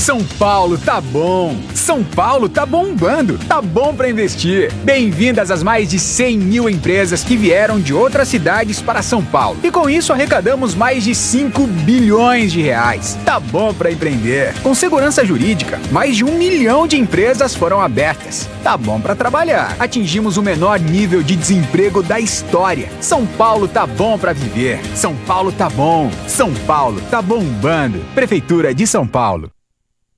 São Paulo tá bom! São Paulo tá bombando! Tá bom pra investir! Bem-vindas às mais de 100 mil empresas que vieram de outras cidades para São Paulo. E com isso arrecadamos mais de 5 bilhões de reais. Tá bom pra empreender! Com segurança jurídica, mais de 1 milhão de empresas foram abertas. Tá bom pra trabalhar! Atingimos o menor nível de desemprego da história. São Paulo tá bom pra viver! São Paulo tá bom! São Paulo tá bombando! Prefeitura de São Paulo.